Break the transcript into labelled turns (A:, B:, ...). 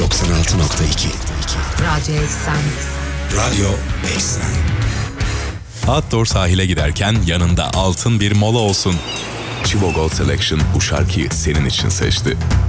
A: 96.2
B: Radyo Eksen.
A: Radyo Eksen.
C: Outdoor sahile giderken yanında altın bir mola olsun.
D: Chivo Gold Selection bu şarkıyı senin için seçti.